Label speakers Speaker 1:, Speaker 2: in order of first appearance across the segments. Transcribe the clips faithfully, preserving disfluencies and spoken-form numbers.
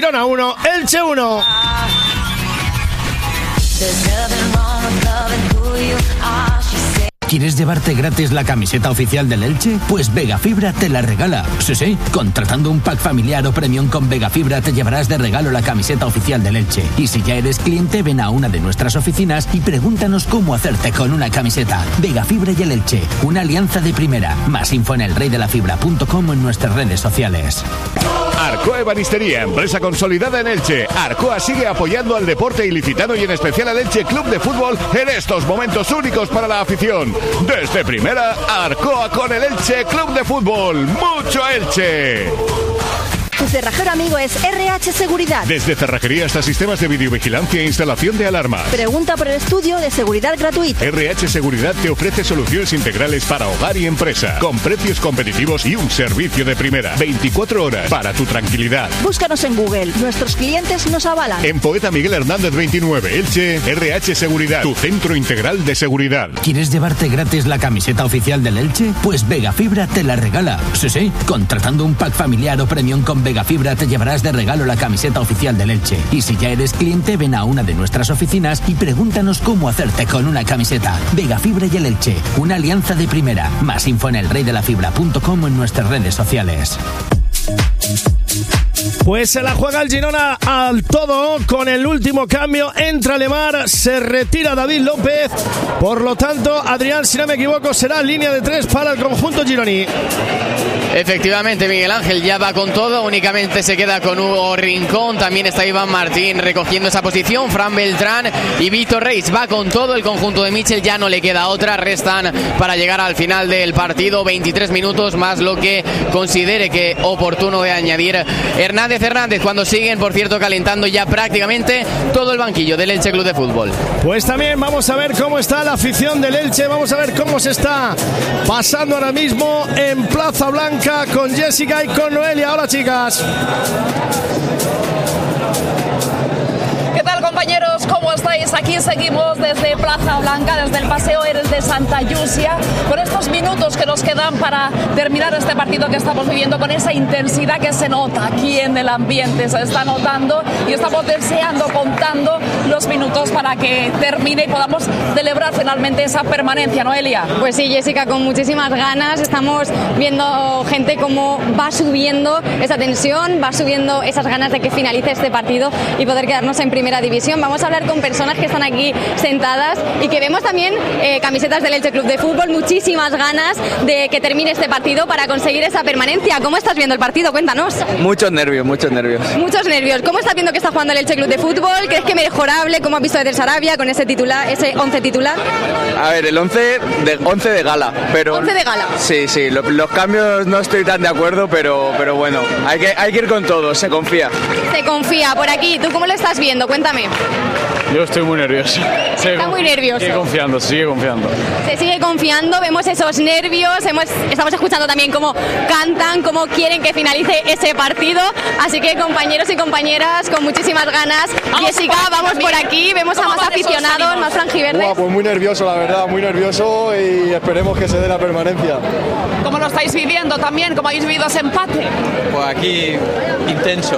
Speaker 1: Girona uno, Elche uno.
Speaker 2: ¿Quieres llevarte gratis la camiseta oficial del Elche? Pues Vegafibra te la regala. Sí, sí, contratando un pack familiar o premium con Vegafibra te llevarás de regalo la camiseta oficial del Elche. Y si ya eres cliente, ven a una de nuestras oficinas y pregúntanos cómo hacerte con una camiseta. Vegafibra y el Elche, una alianza de primera. Más info en el rey de la fibra punto com o en nuestras redes sociales.
Speaker 3: Arcoa Ebanistería, empresa consolidada en Elche. Arcoa sigue apoyando al deporte ilicitano y en especial al Elche Club de Fútbol en estos momentos únicos para la afición. Desde primera, Arcoa con el Elche Club de Fútbol. ¡Mucho Elche!
Speaker 4: Tu cerrajero amigo es R H Seguridad.
Speaker 3: Desde cerrajería hasta sistemas de videovigilancia e instalación de alarmas.
Speaker 4: Pregunta por el estudio de seguridad gratuito.
Speaker 3: R H Seguridad te ofrece soluciones integrales para hogar y empresa, con precios competitivos y un servicio de primera. veinticuatro horas para tu tranquilidad.
Speaker 4: Búscanos en Google. Nuestros clientes nos avalan.
Speaker 3: En Poeta Miguel Hernández veintinueve, Elche, R H Seguridad, tu centro integral de seguridad.
Speaker 2: ¿Quieres llevarte gratis la camiseta oficial del Elche? Pues Vegafibra te la regala. Sí, sí, contratando un pack familiar o premium con Vegafibra te llevarás de regalo la camiseta oficial del Elche. Y si ya eres cliente, ven a una de nuestras oficinas y pregúntanos cómo hacerte con una camiseta. Vegafibra y el Elche, una alianza de primera. Más info en el rey de la fibra punto com o en nuestras redes sociales.
Speaker 1: Pues se la juega el Girona al todo con el último cambio. Entra Lemar, se retira David López. Por lo tanto, Adrián, si no me equivoco, será línea de tres para el conjunto gironí.
Speaker 5: Efectivamente, Miguel Ángel ya va con todo, únicamente se queda con Hugo Rincón, también está Iván Martín recogiendo esa posición, Fran Beltrán y Víctor Reis. Va con todo el conjunto de Michel, ya no le queda otra, restan para llegar al final del partido veintitrés minutos más lo que considere que oportuno de añadir Hernández Hernández, cuando siguen, por cierto, calentando ya prácticamente todo el banquillo del Elche Club de Fútbol.
Speaker 1: Pues también vamos a ver cómo está la afición del Elche, vamos a ver cómo se está pasando ahora mismo en Plaza Blanca con Jessica y con Noelia. Hola, chicas.
Speaker 6: ¿Qué tal, compañeros? ¿Cómo estáis? Aquí seguimos desde Plaza Blanca, desde el Paseo Eres de Santa Llúcia, con estos minutos que nos quedan para terminar este partido que estamos viviendo, con esa intensidad que se nota aquí en el ambiente, se está notando, y estamos deseando, contando los minutos para que termine y podamos celebrar finalmente esa permanencia, Noelia.
Speaker 7: Pues sí, Jessica, con muchísimas ganas. Estamos viendo gente cómo va subiendo esa tensión, va subiendo esas ganas de que finalice este partido y poder quedarnos en primera división. Vamos a hablar con personas que están aquí sentadas y que vemos también eh, camisetas del Elche Club de Fútbol, muchísimas ganas de que termine este partido para conseguir esa permanencia. ¿Cómo estás viendo el partido? Cuéntanos.
Speaker 8: Muchos nervios, muchos nervios.
Speaker 7: Muchos nervios. ¿Cómo estás viendo que está jugando el Elche Club de Fútbol? ¿Crees que mejorable? ¿Cómo has visto desde Sarabia con ese titular, ese once titular?
Speaker 8: A ver, el once de, once de gala, pero...
Speaker 7: once de gala.
Speaker 8: Sí, sí, lo, los cambios no estoy tan de acuerdo, pero, pero bueno, hay que, hay que ir con todo, se confía.
Speaker 7: Se confía. Por aquí, ¿tú cómo lo estás viendo? Cuéntame.
Speaker 9: Yo estoy muy nervioso.
Speaker 7: Está muy nervioso.
Speaker 9: Sigue confiando, sigue confiando.
Speaker 7: Se sigue confiando, vemos esos nervios, hemos, estamos escuchando también cómo cantan, cómo quieren que finalice ese partido. Así que, compañeros y compañeras, con muchísimas ganas. Vamos, Jessica, vamos por aquí, vemos a más aficionados, más franjiverdes.
Speaker 10: Buah, pues muy nervioso, la verdad, muy nervioso, y esperemos que se dé la permanencia.
Speaker 6: ¿Cómo lo estáis viviendo también? ¿Cómo habéis vivido ese empate?
Speaker 8: Pues aquí, intenso.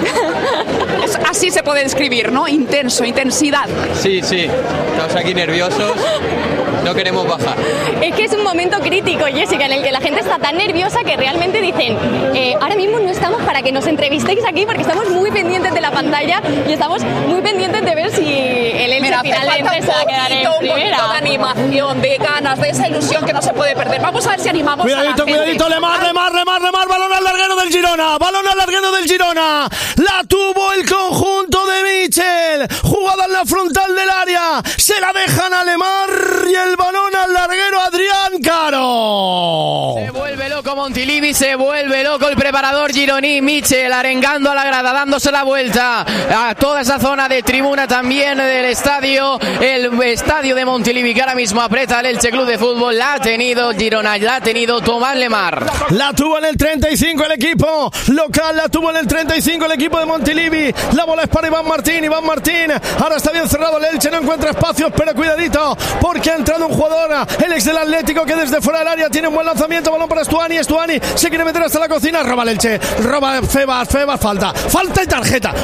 Speaker 6: Es, así se puede describir, ¿no? Intenso, intensidad.
Speaker 8: Sí, sí, estamos aquí nerviosos, no queremos bajar.
Speaker 7: Es que es un momento crítico, Jessica, en el que la gente está tan nerviosa que realmente dicen, eh, ahora mismo no estamos para que nos entrevistéis aquí, porque estamos muy pendientes de la pantalla y estamos muy pendientes de ver si el Elche
Speaker 6: Mira,
Speaker 7: finalmente se va a quedar en primera.
Speaker 6: Un poquito de animación, de ganas, de esa ilusión que no se puede perder. Vamos a ver si animamos
Speaker 1: cuidadito,
Speaker 6: a la gente.
Speaker 1: Cuidadito, Lemar, Lemar, Lemar, Lemar, balón al larguero del Girona, balón al larguero del Girona, la tuvo el conjunto de Michel, jugada en la frontal del área, se la dejan a Lemar y el balón al larguero Adrián Caro.
Speaker 5: Se vuelve loco Montilivi, se vuelve loco el preparador gironí, Michel arengando a la grada, dándose la vuelta a toda esa zona de tribuna también del estadio, el estadio de Montilivi que ahora mismo aprieta el Elche Club de Fútbol. La ha tenido Girona, la ha tenido Tomás Lemar.
Speaker 1: La tuvo en el treinta y cinco el equipo local, la tuvo en el treinta y cinco el equipo de Montilivi. La bola es para Iván Martín, Iván Martín, ahora está bien cerrado el Elche, no encuentra espacios, pero cuidadito, porque ha entrado un jugador, el ex del Atlético, que desde fuera del área tiene un buen lanzamiento, balón para Stuani, Stuani se quiere meter hasta la cocina, roba el Elche, roba Febas, Febas, falta, falta y tarjeta.